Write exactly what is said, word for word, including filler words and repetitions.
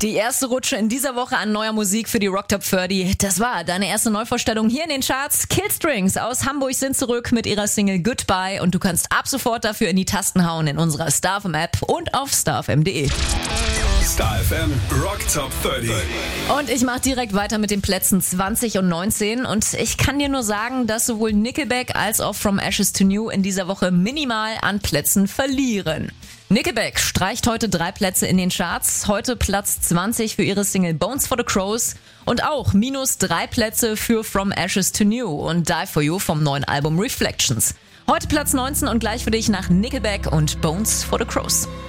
Die erste Rutsche in dieser Woche an neuer Musik für die Rock Top dreißig. Das war deine erste Neuvorstellung hier in den Charts. Killstrings aus Hamburg sind zurück mit ihrer Single Goodbye und du kannst ab sofort dafür in die Tasten hauen in unserer Star F M App und auf star f m punkt de. Star F M Rock Top dreißig. Und ich mache direkt weiter mit den Plätzen zwanzig und neunzehn und ich kann dir nur sagen, dass sowohl Nickelback als auch From Ashes to New in dieser Woche minimal an Plätzen verlieren. Nickelback streicht heute drei Plätze in den Charts, heute Platz zwanzig für ihre Single Bones for the Crows und auch minus drei Plätze für From Ashes to New und Die For You vom neuen Album Reflections. Heute Platz neunzehn und gleich für dich nach Nickelback und Bones for the Crows.